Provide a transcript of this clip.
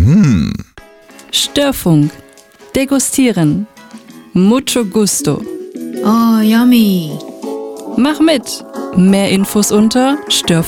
Störfunk. Degustieren. Mucho gusto. Oh, yummy. Mach mit. Mehr Infos unter